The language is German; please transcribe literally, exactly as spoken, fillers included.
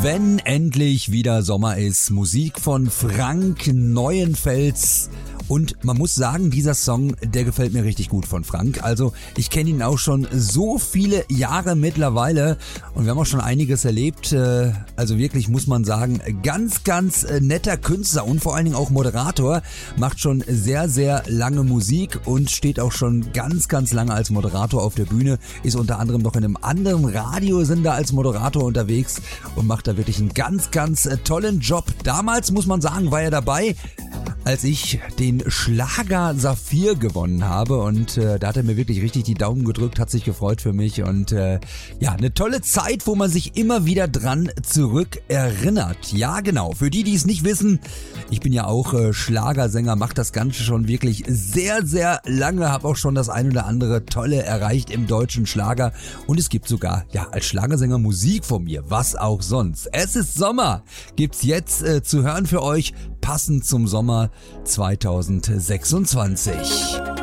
Wenn endlich wieder Sommer ist, Musik von Frank Neuenfels. Und man muss sagen, dieser Song, der gefällt mir richtig gut von Frank. Also ich kenne ihn auch schon so viele Jahre mittlerweile und wir haben auch schon einiges erlebt. Also wirklich muss man sagen, ganz, ganz netter Künstler und vor allen Dingen auch Moderator. Macht schon sehr, sehr lange Musik und steht auch schon ganz, ganz lange als Moderator auf der Bühne. Ist unter anderem noch in einem anderen Radiosender als Moderator unterwegs und macht da wirklich einen ganz, ganz tollen Job. Damals, muss man sagen, war er dabei, als ich den Schlager Saphir gewonnen habe und äh, da hat er mir wirklich richtig die Daumen gedrückt, hat sich gefreut für mich und äh, ja, eine tolle Zeit, wo man sich immer wieder dran zurück erinnert. Ja, genau, für die, die es nicht wissen, ich bin ja auch äh, Schlagersänger, mache das Ganze schon wirklich sehr, sehr lange, habe auch schon das ein oder andere Tolle erreicht im deutschen Schlager und es gibt sogar, ja, als Schlagersänger Musik von mir, was auch sonst. Es ist Sommer, gibt's jetzt äh, zu hören für euch, passend zum Sommer zweitausendsechsundzwanzig.